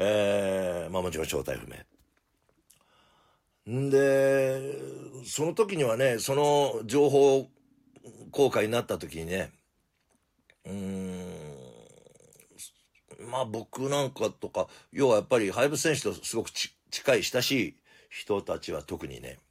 まあもちろん正体不明。んで、その時にはね、その情報公開になった時にね、まあ僕なんかとか、要はやっぱりハイブ選手とすごく近い親しい人たちは特にね、